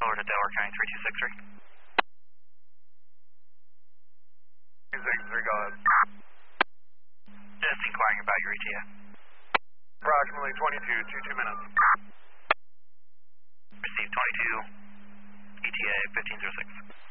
over to Delaware County 3263. 263, go ahead. Just inquiring about your ETA. Approximately 22 minutes. Received 22, ETA 1506.